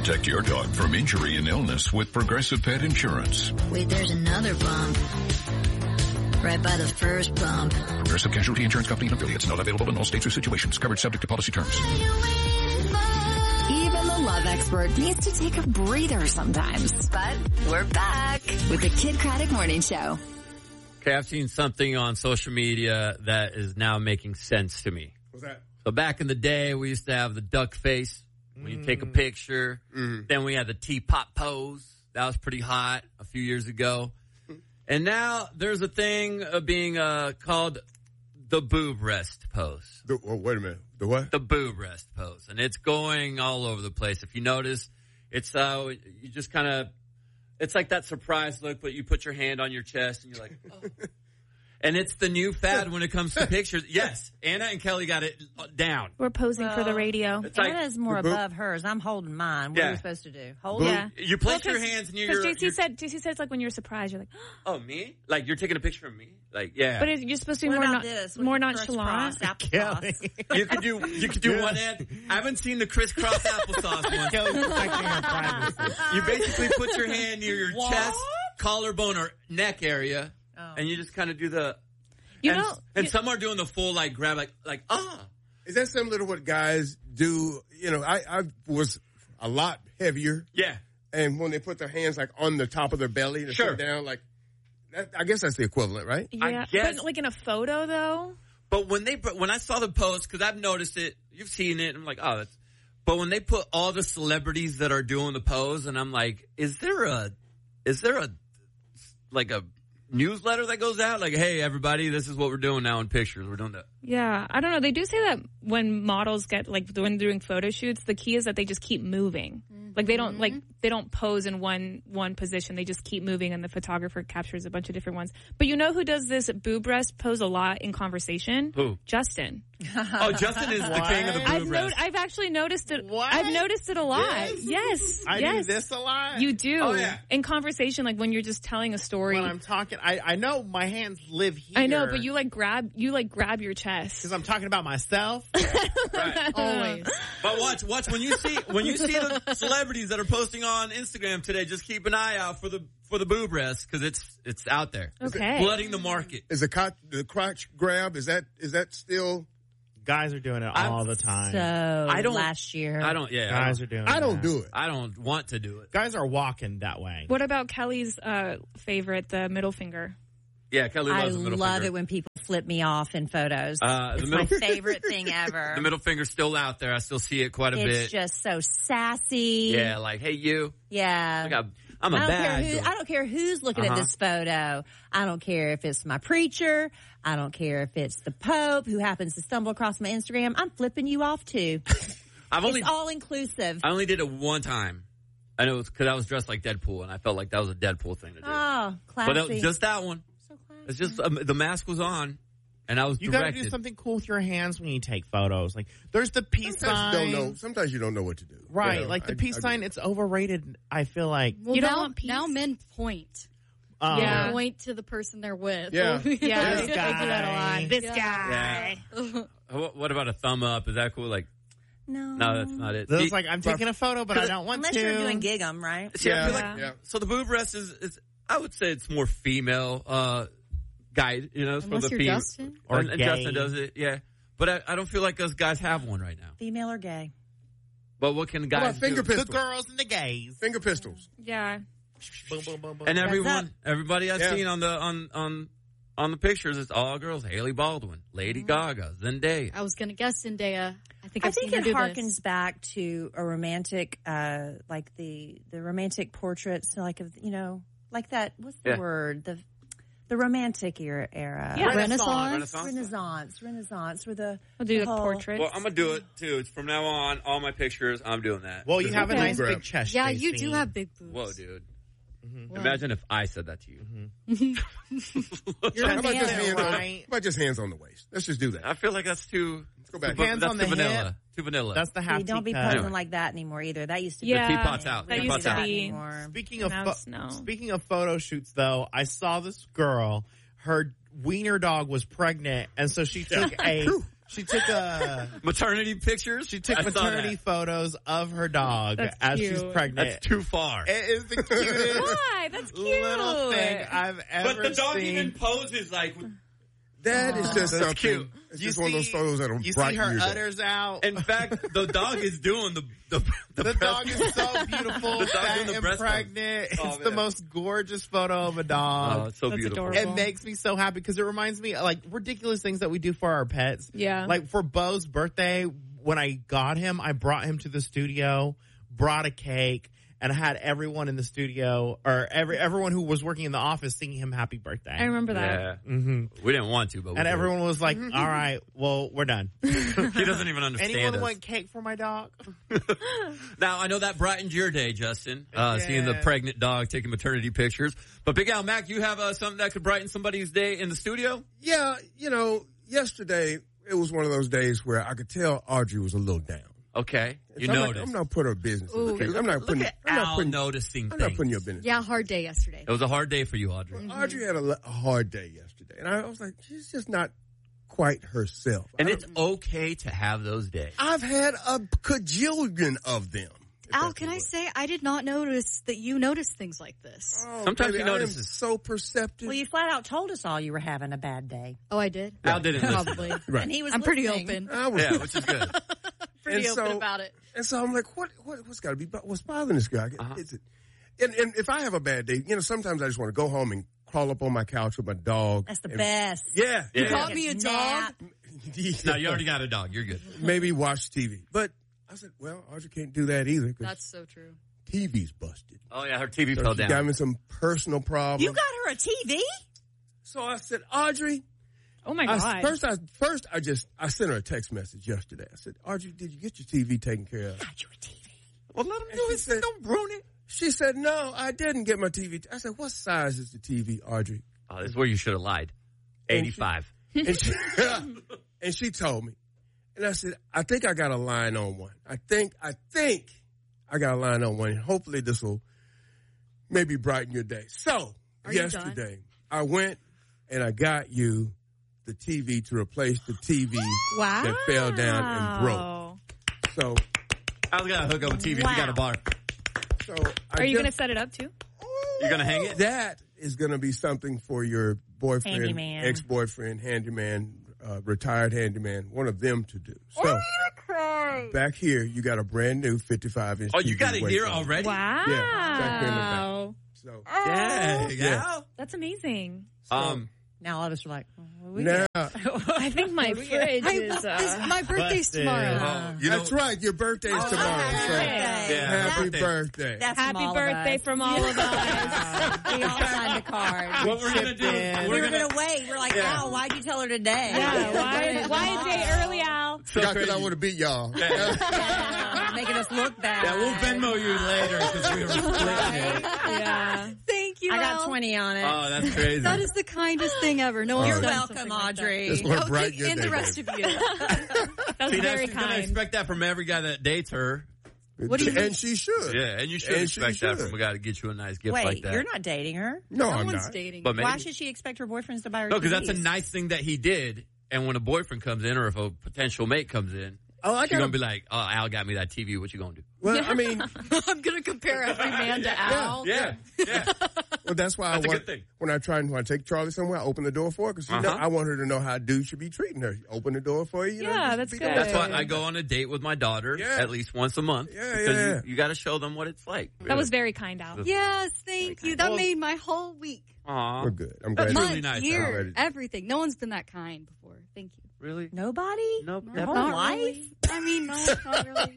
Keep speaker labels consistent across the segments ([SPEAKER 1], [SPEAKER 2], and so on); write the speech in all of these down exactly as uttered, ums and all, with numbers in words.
[SPEAKER 1] Protect your dog from injury and illness with Progressive Pet Insurance.
[SPEAKER 2] Wait, there's another bump. Right by the first bump.
[SPEAKER 1] Progressive Casualty Insurance Company and affiliates. Not available in all states or situations. Coverage subject to policy terms.
[SPEAKER 3] Even the love expert needs to take a breather sometimes. But we're back with the Kid Craddock Morning Show.
[SPEAKER 4] Okay, I've seen something on social media that is now making sense to me.
[SPEAKER 5] What's that?
[SPEAKER 4] So back in the day, we used to have the duck face when you take a picture. Mm. Then we had the teapot pose. That was pretty hot a few years ago. And now there's a thing of being uh, called the boob rest pose.
[SPEAKER 5] The, oh, wait a minute. The what?
[SPEAKER 4] The boob rest pose. And it's going all over the place. If you notice, it's uh, you just kind of, it's like that surprise look, but you put your hand on your chest and you're like, oh. And it's the new fad when it comes to pictures. Yes, Anna and Kelly got it down.
[SPEAKER 6] We're posing
[SPEAKER 7] well,
[SPEAKER 6] for the radio.
[SPEAKER 7] It's like, Anna's more above hers. I'm holding mine. What
[SPEAKER 4] yeah.
[SPEAKER 7] are we supposed to do? Hold
[SPEAKER 4] it?
[SPEAKER 7] it?
[SPEAKER 4] Yeah. You place
[SPEAKER 6] well,
[SPEAKER 4] your hands near
[SPEAKER 6] your...
[SPEAKER 4] your...
[SPEAKER 6] Because J C said, J C said it's like when you're surprised. You're like,
[SPEAKER 4] oh, me? Like you're taking a picture of me? Like, yeah.
[SPEAKER 6] But it, you're supposed to be
[SPEAKER 7] what
[SPEAKER 6] more,
[SPEAKER 7] about
[SPEAKER 6] no,
[SPEAKER 7] this?
[SPEAKER 6] more nonchalant.
[SPEAKER 4] You could do you could do yeah. one end. I haven't seen the crisscross applesauce one. You basically put your hand near your what? chest, collarbone, or neck area, oh. and you just kind of do the...
[SPEAKER 6] You
[SPEAKER 4] and,
[SPEAKER 6] know,
[SPEAKER 4] and
[SPEAKER 6] you,
[SPEAKER 4] some are doing the full like grab, like like ah.
[SPEAKER 5] Is that similar to what guys do? You know, I, I was a lot heavier.
[SPEAKER 4] Yeah.
[SPEAKER 5] And when they put their hands like on the top of their belly to
[SPEAKER 4] sure.
[SPEAKER 5] sit down, like that, I guess that's the equivalent, right?
[SPEAKER 6] Yeah,
[SPEAKER 4] I guess.
[SPEAKER 6] But like in a photo though.
[SPEAKER 4] But when they when I saw the post, because I've noticed it, you've seen it, I'm like, oh, that's. But when they put all the celebrities that are doing the pose, and I'm like, is there a, is there a, like a. newsletter that goes out like, hey everybody, this is what we're doing now in pictures. We're doing that.
[SPEAKER 6] Yeah, I don't know. They do say that when models get like when they're doing photo shoots, the key is that they just keep moving. Mm-hmm. Like they don't like they don't pose in one one position. They just keep moving, and the photographer captures a bunch of different ones. But you know who does this boob rest pose a lot in conversation?
[SPEAKER 4] Who?
[SPEAKER 6] Justin.
[SPEAKER 4] Oh, Justin is the king of the boob
[SPEAKER 6] I've
[SPEAKER 4] rest.
[SPEAKER 6] No- I've actually noticed it.
[SPEAKER 8] What?
[SPEAKER 6] I've noticed it a lot.
[SPEAKER 8] Yes.
[SPEAKER 6] Yes.
[SPEAKER 8] I
[SPEAKER 6] yes.
[SPEAKER 8] do this a lot.
[SPEAKER 6] You do.
[SPEAKER 8] Oh, yeah.
[SPEAKER 6] In conversation, like when you're just telling a story.
[SPEAKER 8] When I'm talking, I, I know my hands live here.
[SPEAKER 6] I know, but you like grab, you like grab your chest.
[SPEAKER 8] Because I'm talking about myself.
[SPEAKER 4] Right.
[SPEAKER 6] Always.
[SPEAKER 4] But watch, watch when you see when you see the celebrities that are posting on Instagram today. Just keep an eye out for the for the boob rest because it's it's out there.
[SPEAKER 6] Okay.
[SPEAKER 4] Flooding the market.
[SPEAKER 5] Is the crotch, the crotch grab? Is that is that still?
[SPEAKER 8] Guys are doing it all
[SPEAKER 4] I'm,
[SPEAKER 8] the time.
[SPEAKER 7] So
[SPEAKER 4] I don't,
[SPEAKER 7] last year,
[SPEAKER 4] I don't. Yeah,
[SPEAKER 8] guys
[SPEAKER 4] I
[SPEAKER 8] are doing.
[SPEAKER 5] I don't
[SPEAKER 8] that.
[SPEAKER 5] do it.
[SPEAKER 4] I don't want to do it.
[SPEAKER 8] Guys are walking that way.
[SPEAKER 6] What about Kelly's uh, favorite, the middle finger?
[SPEAKER 4] Yeah, Kelly loves
[SPEAKER 7] I
[SPEAKER 4] the middle
[SPEAKER 7] love
[SPEAKER 4] finger.
[SPEAKER 7] it when people flip me off in photos.
[SPEAKER 4] Uh,
[SPEAKER 7] it's
[SPEAKER 4] the middle,
[SPEAKER 7] my favorite thing ever.
[SPEAKER 4] The middle finger's still out there. I still see it quite a
[SPEAKER 7] it's
[SPEAKER 4] bit.
[SPEAKER 7] It's just so sassy.
[SPEAKER 4] Yeah, like, hey, you.
[SPEAKER 7] Yeah.
[SPEAKER 4] Look, I'm, I'm a
[SPEAKER 7] I don't
[SPEAKER 4] bad
[SPEAKER 7] care who, I don't care who's looking
[SPEAKER 4] uh-huh.
[SPEAKER 7] at this photo. I don't care if it's my preacher. I don't care if it's the Pope who happens to stumble across my Instagram. I'm flipping you off too.
[SPEAKER 4] I've only,
[SPEAKER 7] it's all inclusive.
[SPEAKER 4] I only did it one time. And it was because I was dressed like Deadpool, and I felt like that was a Deadpool thing to do.
[SPEAKER 7] Oh, classy.
[SPEAKER 4] But it, just that one.
[SPEAKER 7] So classy.
[SPEAKER 4] It's just um, the mask was on, and I was
[SPEAKER 8] you
[SPEAKER 4] directed.
[SPEAKER 8] You got to do something cool with your hands when you take photos. Like there's the peace
[SPEAKER 5] Sometimes
[SPEAKER 8] sign.
[SPEAKER 5] You don't know. Sometimes you don't know what to do.
[SPEAKER 8] Right,
[SPEAKER 5] you know,
[SPEAKER 8] like the
[SPEAKER 5] I,
[SPEAKER 8] peace
[SPEAKER 5] I,
[SPEAKER 8] sign.
[SPEAKER 5] I,
[SPEAKER 8] it's overrated. I feel like.
[SPEAKER 9] Well,
[SPEAKER 6] you don't
[SPEAKER 9] now,
[SPEAKER 6] want peace?
[SPEAKER 9] Now men point.
[SPEAKER 8] Um,
[SPEAKER 6] Yeah.
[SPEAKER 9] Point to the person they're with.
[SPEAKER 5] Yeah.
[SPEAKER 6] Yeah.
[SPEAKER 8] This guy.
[SPEAKER 6] I do that a lot. This
[SPEAKER 9] Yeah.
[SPEAKER 6] guy.
[SPEAKER 4] Yeah. what, what about a thumb up? Is that cool? Like,
[SPEAKER 7] No.
[SPEAKER 4] no, that's not it.
[SPEAKER 8] It's
[SPEAKER 4] See,
[SPEAKER 8] like I'm taking a photo, but I don't want
[SPEAKER 7] Unless
[SPEAKER 8] to.
[SPEAKER 7] you're doing gig 'em, right?
[SPEAKER 4] see, I feel
[SPEAKER 5] Yeah.
[SPEAKER 4] like
[SPEAKER 5] Yeah.
[SPEAKER 4] so the boob rest is, is I would say it's more female uh, guide. You know, it's
[SPEAKER 9] Unless
[SPEAKER 4] for the
[SPEAKER 9] you're
[SPEAKER 4] female.
[SPEAKER 9] Justin.
[SPEAKER 8] Or
[SPEAKER 4] and, and
[SPEAKER 8] gay.
[SPEAKER 4] Justin does it. Yeah, but I, I don't feel like us guys have one right now.
[SPEAKER 7] Female or gay?
[SPEAKER 4] But what can
[SPEAKER 5] What
[SPEAKER 4] guys
[SPEAKER 5] about finger
[SPEAKER 4] do?
[SPEAKER 8] The
[SPEAKER 5] pistols?
[SPEAKER 8] girls and the gays.
[SPEAKER 5] Finger pistols.
[SPEAKER 6] Yeah.
[SPEAKER 8] Boom, boom, boom, boom.
[SPEAKER 4] And
[SPEAKER 7] That's
[SPEAKER 4] everyone,
[SPEAKER 7] up.
[SPEAKER 4] everybody I've
[SPEAKER 5] Yeah.
[SPEAKER 4] seen on the on on on the pictures, it's all girls. Haley Baldwin, Lady Gaga, Zendaya.
[SPEAKER 9] I was going to guess Zendaya. I think
[SPEAKER 7] I
[SPEAKER 9] I've
[SPEAKER 7] think
[SPEAKER 9] seen her
[SPEAKER 7] it
[SPEAKER 9] do
[SPEAKER 7] harkens
[SPEAKER 9] this.
[SPEAKER 7] back to a romantic, uh, like the the romantic portraits, like of you know, like that. What's the
[SPEAKER 4] Yeah.
[SPEAKER 7] word? The the romantic era. era.
[SPEAKER 6] Yeah.
[SPEAKER 9] Renaissance.
[SPEAKER 4] Renaissance.
[SPEAKER 7] Renaissance, Renaissance, where the
[SPEAKER 6] We'll do
[SPEAKER 7] the
[SPEAKER 6] the
[SPEAKER 7] whole-
[SPEAKER 6] portraits.
[SPEAKER 4] Well, I'm gonna do it too. It's from now on. All my pictures, I'm doing that.
[SPEAKER 8] Well, you have a
[SPEAKER 6] Okay.
[SPEAKER 8] nice
[SPEAKER 5] Grab.
[SPEAKER 8] big chest.
[SPEAKER 9] Yeah, you
[SPEAKER 8] Stacey.
[SPEAKER 9] do have big boobs.
[SPEAKER 4] Whoa, dude.
[SPEAKER 8] Mhm.
[SPEAKER 4] Imagine if I said that to you.
[SPEAKER 8] You're
[SPEAKER 5] How
[SPEAKER 8] a
[SPEAKER 5] about, just
[SPEAKER 8] man,
[SPEAKER 5] hands on,
[SPEAKER 8] right?
[SPEAKER 5] how about just hands on the waist? Let's just do that.
[SPEAKER 4] I feel like that's too.
[SPEAKER 5] Let's go back.
[SPEAKER 4] too,
[SPEAKER 8] Hands
[SPEAKER 4] that's
[SPEAKER 8] on
[SPEAKER 4] too
[SPEAKER 8] the
[SPEAKER 4] vanilla.
[SPEAKER 8] hip.
[SPEAKER 4] Too vanilla.
[SPEAKER 8] That's the half.
[SPEAKER 7] Hey, don't be
[SPEAKER 8] teacup.
[SPEAKER 7] posing
[SPEAKER 4] Anyway.
[SPEAKER 7] like that anymore either. That used to
[SPEAKER 6] Yeah.
[SPEAKER 7] be
[SPEAKER 4] The teapot's out.
[SPEAKER 7] We don't
[SPEAKER 6] That
[SPEAKER 7] do
[SPEAKER 6] used to
[SPEAKER 7] that
[SPEAKER 6] be-
[SPEAKER 7] anymore.
[SPEAKER 8] Speaking of
[SPEAKER 6] Now
[SPEAKER 8] pho-
[SPEAKER 6] it's no.
[SPEAKER 8] speaking of photo shoots, though, I saw this girl. Her wiener dog was pregnant, and so she took a She took a
[SPEAKER 4] maternity pictures.
[SPEAKER 8] She took
[SPEAKER 4] I saw
[SPEAKER 8] maternity
[SPEAKER 4] that.
[SPEAKER 8] photos of her dog
[SPEAKER 6] That's
[SPEAKER 8] as
[SPEAKER 6] cute.
[SPEAKER 8] she's pregnant.
[SPEAKER 4] That's too far.
[SPEAKER 8] It is the cutest
[SPEAKER 6] Why? That's cute.
[SPEAKER 8] little thing I've ever
[SPEAKER 4] But the dog
[SPEAKER 8] seen.
[SPEAKER 4] even poses like.
[SPEAKER 5] That is just
[SPEAKER 4] That's
[SPEAKER 5] something.
[SPEAKER 4] cute.
[SPEAKER 5] It's
[SPEAKER 8] You
[SPEAKER 5] just one of those
[SPEAKER 8] see-
[SPEAKER 5] photos that'll
[SPEAKER 8] You see
[SPEAKER 5] brighten
[SPEAKER 8] her
[SPEAKER 5] your day.
[SPEAKER 8] udders out.
[SPEAKER 4] In fact, the dog is doing the the the,
[SPEAKER 8] The
[SPEAKER 4] breast-
[SPEAKER 8] dog is so beautiful,
[SPEAKER 4] The dog's
[SPEAKER 8] fat
[SPEAKER 4] doing the
[SPEAKER 8] and
[SPEAKER 4] breast pump.
[SPEAKER 8] pregnant. It's
[SPEAKER 4] Oh,
[SPEAKER 8] the
[SPEAKER 4] man.
[SPEAKER 8] most gorgeous photo of a dog.
[SPEAKER 4] Oh, it's so
[SPEAKER 6] That's
[SPEAKER 4] beautiful.
[SPEAKER 6] adorable.
[SPEAKER 8] It makes me so happy because it reminds me of, like, ridiculous things that we do for our pets.
[SPEAKER 6] Yeah.
[SPEAKER 8] Like for Bo's birthday, when I got him, I brought him to the studio, brought a cake, and I had everyone in the studio or every everyone who was working in the office singing him happy birthday.
[SPEAKER 6] I remember that.
[SPEAKER 4] Yeah,
[SPEAKER 8] hmm
[SPEAKER 4] we didn't want to, but we
[SPEAKER 8] And
[SPEAKER 4] did.
[SPEAKER 8] everyone was like, all right, well, we're done.
[SPEAKER 4] he doesn't even understand
[SPEAKER 8] Anyone
[SPEAKER 4] us.
[SPEAKER 8] want cake for my dog?
[SPEAKER 4] Now I know that brightened your day, Justin. Uh,
[SPEAKER 8] Yeah.
[SPEAKER 4] Seeing the pregnant dog taking maternity pictures. But Big Al Mac, you have uh, something that could brighten somebody's day in the studio?
[SPEAKER 5] Yeah, you know, yesterday it was one of those days where I could tell Audrey was a little down.
[SPEAKER 4] Okay, you
[SPEAKER 5] So I'm not-
[SPEAKER 4] noticed.
[SPEAKER 5] I'm not putting her business. in the
[SPEAKER 9] Ooh.
[SPEAKER 5] case. I'm not
[SPEAKER 4] Look
[SPEAKER 5] putting.
[SPEAKER 4] at
[SPEAKER 5] I'm not
[SPEAKER 4] Al
[SPEAKER 5] putting.
[SPEAKER 4] noticing
[SPEAKER 5] I'm
[SPEAKER 4] things.
[SPEAKER 5] not putting your business.
[SPEAKER 9] Yeah, hard day yesterday.
[SPEAKER 4] It was a hard day for you, Audrey.
[SPEAKER 5] Audrey had a, le- a hard day yesterday, and I was like, she's just not quite herself.
[SPEAKER 4] And
[SPEAKER 5] I
[SPEAKER 4] it's okay to have those days.
[SPEAKER 5] I've had a cajillion of them. if
[SPEAKER 9] Al,
[SPEAKER 5] that's
[SPEAKER 9] can
[SPEAKER 5] the
[SPEAKER 9] I
[SPEAKER 5] word.
[SPEAKER 9] say I did not notice that you noticed things like this?
[SPEAKER 5] Oh,
[SPEAKER 4] Sometimes
[SPEAKER 5] baby,
[SPEAKER 4] he
[SPEAKER 5] I am
[SPEAKER 4] notices.
[SPEAKER 5] so perceptive.
[SPEAKER 7] Well, you flat out told us all you were having a bad day.
[SPEAKER 9] Oh, I did.
[SPEAKER 4] Al didn't listen.
[SPEAKER 9] Probably.
[SPEAKER 5] Right.
[SPEAKER 7] And he was
[SPEAKER 9] I'm pretty
[SPEAKER 7] listening.
[SPEAKER 9] open.
[SPEAKER 5] I was,
[SPEAKER 4] Yeah, which is good.
[SPEAKER 9] Pretty
[SPEAKER 5] And
[SPEAKER 9] open
[SPEAKER 5] so-
[SPEAKER 9] about it.
[SPEAKER 5] and so I'm like, what? what what's got to be? bo- What's bothering this guy?
[SPEAKER 4] Uh-huh.
[SPEAKER 5] Is it? And, and if I have a bad day, you know, sometimes I just want to go home and crawl up on my couch with my dog.
[SPEAKER 7] That's the
[SPEAKER 5] and-
[SPEAKER 7] best.
[SPEAKER 5] Yeah,
[SPEAKER 4] You
[SPEAKER 5] yeah.
[SPEAKER 9] Got me a dog.
[SPEAKER 7] Nap.
[SPEAKER 4] No, you already got a dog. You're good.
[SPEAKER 5] Maybe watch T V. But I said, well, Audrey can't do that either because
[SPEAKER 9] That's so true.
[SPEAKER 5] T V's busted.
[SPEAKER 4] Oh, yeah, her T V
[SPEAKER 5] So
[SPEAKER 4] fell
[SPEAKER 5] she
[SPEAKER 4] down.
[SPEAKER 5] got me some personal problems.
[SPEAKER 7] You got her a T V?
[SPEAKER 5] So I said, Audrey.
[SPEAKER 6] Oh my
[SPEAKER 5] I,
[SPEAKER 6] god.
[SPEAKER 5] first, I first I just I sent her a text message yesterday. I said, Audrey, did you get your T V taken care of?
[SPEAKER 7] Got you a T V.
[SPEAKER 4] Well, let him
[SPEAKER 5] And
[SPEAKER 4] do
[SPEAKER 5] she
[SPEAKER 4] it.
[SPEAKER 5] said-
[SPEAKER 4] Don't ruin it.
[SPEAKER 5] She said, no, I didn't get my T V. I said, what size is the T V, Audrey?
[SPEAKER 4] Oh, this is where you should have lied. eighty-five.
[SPEAKER 5] And she, and she told me. And I said, I think I got a line on one. I think, I think I got a line on one. Hopefully this will maybe brighten your day. So,
[SPEAKER 9] Are you
[SPEAKER 5] yesterday, I went and I got you the T V to replace the T V
[SPEAKER 6] wow.
[SPEAKER 5] that fell down and broke. So,
[SPEAKER 4] I was going to hook up a T V.
[SPEAKER 7] Wow.
[SPEAKER 4] You got a bar.
[SPEAKER 5] so
[SPEAKER 6] Are
[SPEAKER 5] I
[SPEAKER 6] you
[SPEAKER 5] just-
[SPEAKER 6] going to set it up too?
[SPEAKER 4] You're going to hang it?
[SPEAKER 5] That is going to be something for your boyfriend,
[SPEAKER 7] Handyman.
[SPEAKER 5] ex-boyfriend, handyman, uh, retired handyman, one of them to do. So, back here, you got a brand new fifty-five inch
[SPEAKER 4] Oh, you got it
[SPEAKER 5] wait
[SPEAKER 4] here
[SPEAKER 5] on.
[SPEAKER 4] already?
[SPEAKER 6] Wow.
[SPEAKER 5] back here in the back. So,
[SPEAKER 4] Yeah.
[SPEAKER 5] Yeah.
[SPEAKER 6] That's amazing.
[SPEAKER 4] Um,
[SPEAKER 7] Now all of us are like, oh, what we
[SPEAKER 5] now,
[SPEAKER 6] I think my fridge
[SPEAKER 9] I,
[SPEAKER 6] is.
[SPEAKER 9] this-
[SPEAKER 6] Uh,
[SPEAKER 9] my birthday's
[SPEAKER 8] busted.
[SPEAKER 9] tomorrow.
[SPEAKER 4] oh, you know,
[SPEAKER 5] that's right, your birthday's tomorrow.
[SPEAKER 7] happy
[SPEAKER 5] So,
[SPEAKER 7] birthday.
[SPEAKER 4] Yeah,
[SPEAKER 5] happy
[SPEAKER 4] birthday.
[SPEAKER 5] birthday.
[SPEAKER 7] That's from
[SPEAKER 6] happy
[SPEAKER 7] all of
[SPEAKER 6] birthday
[SPEAKER 7] us.
[SPEAKER 6] from all of us.
[SPEAKER 7] We all signed a card.
[SPEAKER 4] what we're going to do,
[SPEAKER 8] in.
[SPEAKER 7] We
[SPEAKER 4] we're
[SPEAKER 7] were
[SPEAKER 4] going
[SPEAKER 7] going to wait. We're like,
[SPEAKER 4] Yeah.
[SPEAKER 7] Al, why'd you tell her today?
[SPEAKER 6] Yeah, why, why a day early, Al?
[SPEAKER 4] so
[SPEAKER 5] Because
[SPEAKER 4] crazy.
[SPEAKER 5] I would have beat y'all.
[SPEAKER 7] Yeah, making us look bad.
[SPEAKER 4] Yeah, we'll Venmo you later because we were splitting it.
[SPEAKER 6] Yeah.
[SPEAKER 9] Thank you,
[SPEAKER 7] I got
[SPEAKER 9] Al.
[SPEAKER 7] twenty on it.
[SPEAKER 4] Oh, that's crazy.
[SPEAKER 9] That is the kindest thing ever. No one's
[SPEAKER 7] You're
[SPEAKER 9] done
[SPEAKER 7] welcome,
[SPEAKER 9] something like that.
[SPEAKER 7] Audrey.
[SPEAKER 5] That's what
[SPEAKER 9] Oh,
[SPEAKER 5] brighten
[SPEAKER 9] thank-
[SPEAKER 5] your
[SPEAKER 9] and
[SPEAKER 5] day,
[SPEAKER 9] the rest
[SPEAKER 5] baby.
[SPEAKER 9] of you.
[SPEAKER 6] That's
[SPEAKER 4] See, now
[SPEAKER 6] very
[SPEAKER 4] she's going to
[SPEAKER 6] kind.
[SPEAKER 4] expect that from every guy that dates her.
[SPEAKER 9] What do you mean?
[SPEAKER 5] And she should.
[SPEAKER 4] Yeah, and you should
[SPEAKER 5] And she
[SPEAKER 4] expect that
[SPEAKER 5] should.
[SPEAKER 4] from a guy to get you a nice gift
[SPEAKER 7] Wait,
[SPEAKER 4] like that.
[SPEAKER 7] you're not dating her?
[SPEAKER 5] No,
[SPEAKER 9] No
[SPEAKER 5] I'm
[SPEAKER 9] one's
[SPEAKER 5] not.
[SPEAKER 9] dating.
[SPEAKER 4] But maybe.
[SPEAKER 7] Why should she expect her boyfriends to buy her
[SPEAKER 4] No, because that's a
[SPEAKER 7] T Vs?
[SPEAKER 4] nice thing that he did. And when a boyfriend comes in or if a potential mate comes in,
[SPEAKER 5] Oh, I
[SPEAKER 4] she's
[SPEAKER 5] got
[SPEAKER 4] going to be like, oh, Al got me that T V. What you going to do?
[SPEAKER 5] Well, I mean,
[SPEAKER 9] I'm going to compare every man to Al.
[SPEAKER 4] Yeah, yeah.
[SPEAKER 5] well, that's why
[SPEAKER 4] That's a
[SPEAKER 5] I want
[SPEAKER 4] good thing.
[SPEAKER 5] when I try and when I take Charlie somewhere, I open the door for her because you know
[SPEAKER 4] Uh-huh.
[SPEAKER 5] I want her to know how a dude should be treating her. Open the door for you. you know,
[SPEAKER 6] Yeah,
[SPEAKER 5] just
[SPEAKER 6] that's
[SPEAKER 5] be
[SPEAKER 6] good.
[SPEAKER 5] the-
[SPEAKER 4] That's why I go on a date with my daughter
[SPEAKER 5] Yeah.
[SPEAKER 4] at least once a month.
[SPEAKER 5] Yeah,
[SPEAKER 4] because
[SPEAKER 5] yeah.
[SPEAKER 4] you, you got to show them what it's like.
[SPEAKER 6] That was very kind, Al.
[SPEAKER 9] Yes, thank you. That
[SPEAKER 4] Well-
[SPEAKER 9] made my whole week.
[SPEAKER 4] Aw.
[SPEAKER 5] We're good. I'm
[SPEAKER 4] That's
[SPEAKER 5] glad.
[SPEAKER 4] really
[SPEAKER 9] Month,
[SPEAKER 4] nice.
[SPEAKER 5] I'm
[SPEAKER 9] year,
[SPEAKER 5] ready.
[SPEAKER 9] everything. No one's been that kind before. Thank you.
[SPEAKER 4] Really?
[SPEAKER 7] Nobody?
[SPEAKER 4] Nope.
[SPEAKER 7] Your
[SPEAKER 4] Never.
[SPEAKER 7] whole
[SPEAKER 9] Not
[SPEAKER 7] life?
[SPEAKER 9] really. I mean, no, not really.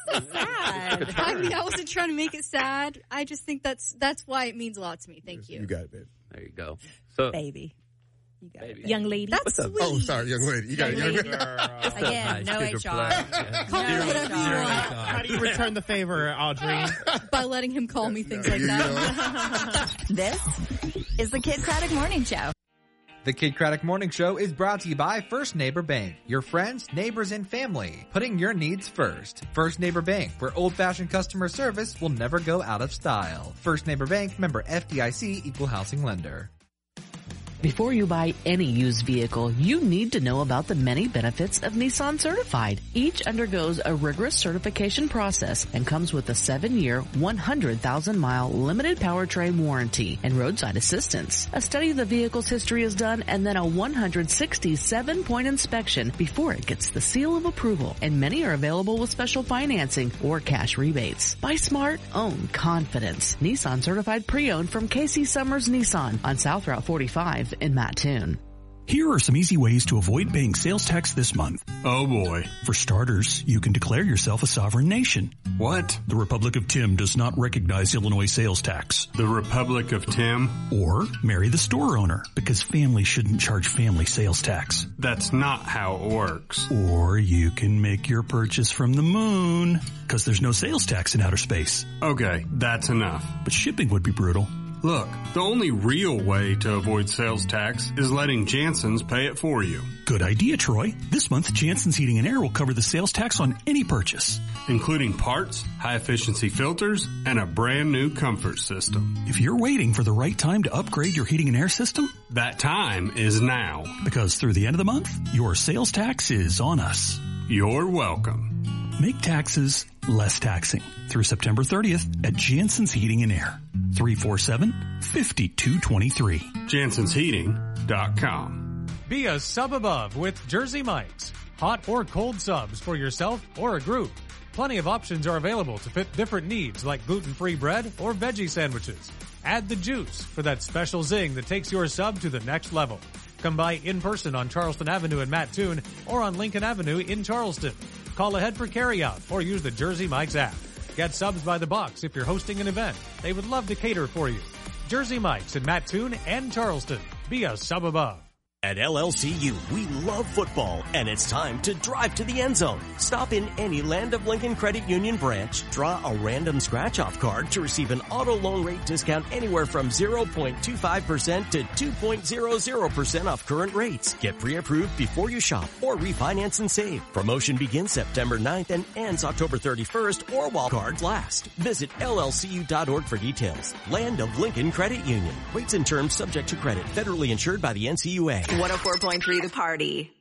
[SPEAKER 7] Sad.
[SPEAKER 9] I mean, I wasn't trying to make it sad. I just think that's that's why it means a lot to me. Thank you.
[SPEAKER 5] You got it, baby.
[SPEAKER 4] There you go. So,
[SPEAKER 7] Baby. You got
[SPEAKER 4] Baby.
[SPEAKER 7] it.
[SPEAKER 6] Young lady.
[SPEAKER 9] That's
[SPEAKER 4] What's up?
[SPEAKER 9] sweet.
[SPEAKER 5] Oh, sorry, young lady. You got it. Young lady.
[SPEAKER 7] Again, no
[SPEAKER 4] Nice.
[SPEAKER 7] H
[SPEAKER 4] Good
[SPEAKER 7] R.
[SPEAKER 4] reply.
[SPEAKER 9] Call me
[SPEAKER 7] No
[SPEAKER 9] whatever you
[SPEAKER 7] H R.
[SPEAKER 9] want
[SPEAKER 8] How do you return the favor, Audrey?
[SPEAKER 9] by letting him call me things
[SPEAKER 5] No,
[SPEAKER 9] like
[SPEAKER 5] you
[SPEAKER 9] that.
[SPEAKER 5] know.
[SPEAKER 3] This is the Kid Craddock Morning Show.
[SPEAKER 10] The Kid Craddock Morning Show is brought to you by First Neighbor Bank, your friends, neighbors, and family, putting your needs first. First Neighbor Bank, where old-fashioned customer service will never go out of style. First Neighbor Bank, member F D I C, equal housing lender.
[SPEAKER 11] Before you buy any used vehicle, you need to know about the many benefits of Nissan Certified. Each undergoes a rigorous certification process and comes with a seven-year, one hundred thousand mile limited powertrain warranty and roadside assistance. A study of the vehicle's history is done and then a one hundred sixty-seven point inspection before it gets the seal of approval. And many are available with special financing or cash rebates. Buy smart, own confidence. Nissan Certified Pre-Owned from Casey Summers Nissan on South Route forty-five in Mattoon.
[SPEAKER 12] Here are some easy ways to avoid paying sales tax this month.
[SPEAKER 13] Oh boy.
[SPEAKER 12] For starters, you can declare yourself a sovereign nation.
[SPEAKER 13] What?
[SPEAKER 12] The Republic of Tim does not recognize Illinois sales tax.
[SPEAKER 13] The Republic of Tim?
[SPEAKER 12] Or marry the store owner, because family shouldn't charge family sales tax.
[SPEAKER 13] That's not how it works.
[SPEAKER 12] Or you can make your purchase from the moon, because there's no sales tax in outer space.
[SPEAKER 13] Okay, that's enough.
[SPEAKER 12] But shipping would be brutal.
[SPEAKER 13] Look, the only real way to avoid sales tax is letting Jansen's pay it for you.
[SPEAKER 12] Good idea, Troy. This month, Jansen's Heating and Air will cover the sales tax on any purchase,
[SPEAKER 13] including parts, high-efficiency filters, and a brand new comfort system.
[SPEAKER 12] If you're waiting for the right time to upgrade your heating and air system,
[SPEAKER 13] that time is now.
[SPEAKER 12] Because through the end of the month, your sales tax is on us.
[SPEAKER 13] You're welcome.
[SPEAKER 12] Make taxes less taxing through September thirtieth at Jansen's Heating and Air. three four seven, five two two three.
[SPEAKER 13] Jansons Heating dot com.
[SPEAKER 14] Be a sub above with Jersey Mike's. Hot or cold subs for yourself or a group. Plenty of options are available to fit different needs like gluten-free bread or veggie sandwiches. Add the juice for that special zing that takes your sub to the next level. Come by in person on Charleston Avenue in Mattoon or on Lincoln Avenue in Charleston. Call ahead for carryout or use the Jersey Mike's app. Get subs by the box if you're hosting an event. They would love to cater for you. Jersey Mike's in Mattoon and Charleston. Be a sub above.
[SPEAKER 15] At L L C U, we love football, and it's time to drive to the end zone. Stop in any Land of Lincoln Credit Union branch, draw a random scratch-off card to receive an auto loan rate discount anywhere from zero point two five percent to two point zero zero percent off current rates. Get pre-approved before you shop or refinance and save. Promotion begins September ninth and ends October thirty-first or while cards last. Visit L L C U dot org for details. Land of Lincoln Credit Union. Rates and terms subject to credit. Federally insured by the N C U A.
[SPEAKER 3] one oh four point three The Party.